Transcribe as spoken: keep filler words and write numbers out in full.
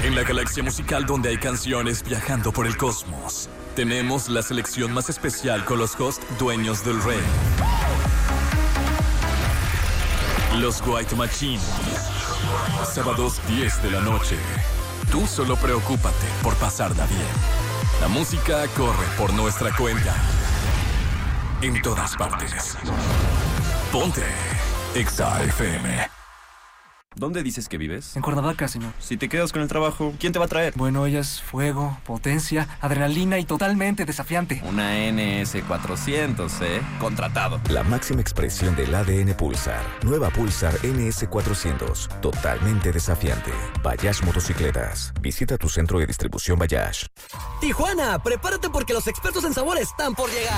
En la galaxia musical donde hay canciones viajando por el cosmos, tenemos la selección más especial con los hosts dueños del rey. Los White Machine. Sábados diez de la noche. Tú solo preocúpate por pasarla bien. La música corre por nuestra cuenta. En todas partes. Ponte Exa F M. ¿Dónde dices que vives? En Cuernavaca, señor. Si te quedas con el trabajo, ¿quién te va a traer? Bueno, ella es fuego, potencia, adrenalina y totalmente desafiante. Una N S cuatrocientos, ¿eh? Contratado. La máxima expresión del A D N Pulsar. Nueva Pulsar N S cuatrocientos. Totalmente desafiante. Bayash Motocicletas. Visita tu centro de distribución Bayash. Tijuana, prepárate porque los expertos en sabor están por llegar.